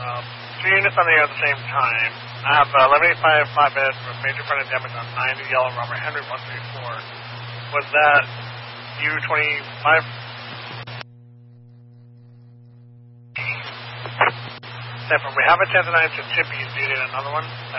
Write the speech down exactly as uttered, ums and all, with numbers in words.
Um, two units on the air at the same time. I have uh, eleven eighty-five flatbed with major fronted damage on nine Yellow Robert Henry one three four. Was that U twenty-five? Stefan, we have a ten to nine to Chippy. Do you need another one?